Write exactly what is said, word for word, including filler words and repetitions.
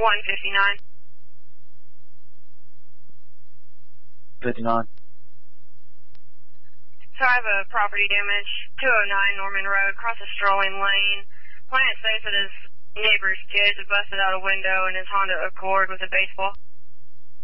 one fifty-nine. fifty-nine. So I have a property damage, two oh nine Norman Road, across a strolling lane. Client says that his neighbor's kids have busted out a window in his Honda Accord with a baseball.